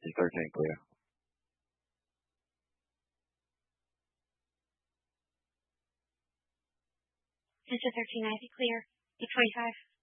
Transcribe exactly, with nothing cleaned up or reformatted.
Is thirteen clear? Sister thirteen, I see clear. eight twenty-five.